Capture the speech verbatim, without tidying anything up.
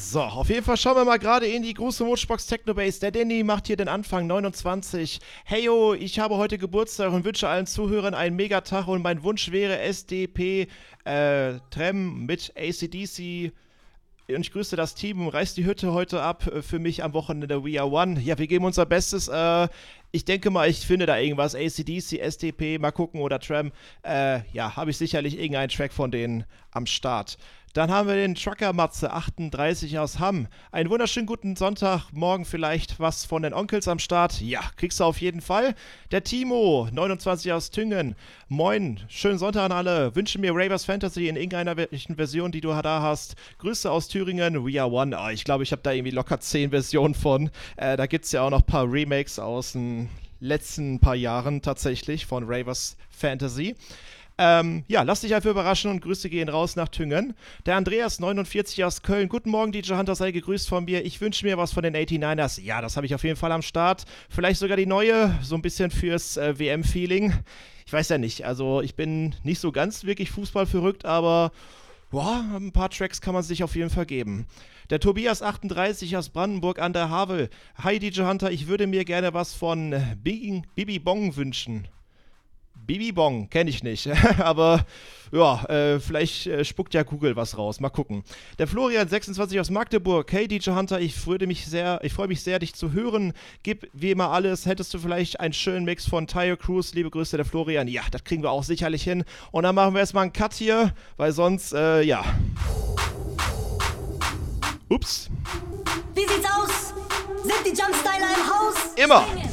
So, auf jeden Fall schauen wir mal gerade in die große Mutschbox Technobase. Der Danny macht hier den Anfang, neunundzwanzig. Heyo, ich habe heute Geburtstag und wünsche allen Zuhörern einen Megatag und mein Wunsch wäre S D P, äh, Trem mit A C D C. Und ich grüße das Team und reißt die Hütte heute ab äh, für mich am Wochenende We Are One. Ja, wir geben unser Bestes. Äh, ich denke mal, ich finde da irgendwas. A C D C, S D P, mal gucken oder Tram. Äh, ja, habe ich sicherlich irgendeinen Track von denen am Start. Dann haben wir den Trucker Matze achtunddreißig aus Hamm. Einen wunderschönen guten Sonntag. Morgen vielleicht was von den Onkels am Start. Ja, kriegst du auf jeden Fall. Der Timo, neunundzwanzig aus Tüngen. Moin, schönen Sonntag an alle. Wünsche mir Ravers Fantasy in irgendeiner Version, die du da hast. Grüße aus Thüringen. We Are One. Oh, ich glaube, ich habe da irgendwie locker zehn Versionen von. Äh, da gibt es ja auch noch ein paar Remakes aus den letzten paar Jahren tatsächlich von Ravers Fantasy. Ähm, ja, lass dich einfach überraschen und Grüße gehen raus nach Thüngen. Der Andreas, neunundvierzig aus Köln. Guten Morgen, D J Hunter, sei gegrüßt von mir. Ich wünsche mir was von den neunundachtzigers. Ja, das habe ich auf jeden Fall am Start. Vielleicht sogar die neue, so ein bisschen fürs äh, W M-Feeling. Ich weiß ja nicht, also ich bin nicht so ganz wirklich Fußball verrückt, aber boah, ein paar Tracks kann man sich auf jeden Fall geben. Der Tobias, achtunddreißig aus Brandenburg an der Havel. Hi D J Hunter, ich würde mir gerne was von Bibi, Bibi Bong wünschen. Bibi Bong, kenne ich nicht, aber ja, äh, vielleicht äh, spuckt ja Google was raus, mal gucken. Der Florian, sechsundzwanzig aus Magdeburg. Hey D J Hunter, ich freue mich sehr, ich freue mich sehr, dich zu hören. Gib wie immer alles. Hättest du vielleicht einen schönen Mix von Tire Cruise? Liebe Grüße, der Florian. Ja, das kriegen wir auch sicherlich hin. Und dann machen wir erstmal einen Cut hier, weil sonst, äh, ja. Ups. Wie sieht's aus? Sind die Jumpstyler im Haus? Immer.